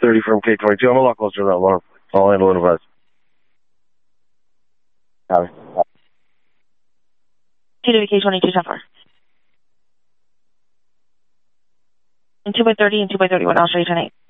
30 from K22. I'm a lot closer to that alarm. I'll handle it if Copy. TWK22 10-4. And 2 by 30 and 2 by 31. I'll show you 10-8.